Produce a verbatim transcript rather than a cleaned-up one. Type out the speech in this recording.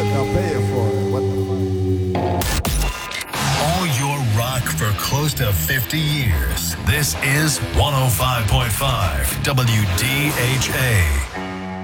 fuck? I'm paying for it. What the fuck? All your rock for close to fifty years. This is one oh five point five W D H A.